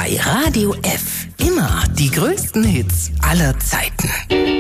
Bei Radio F. Immer die größten Hits aller Zeiten.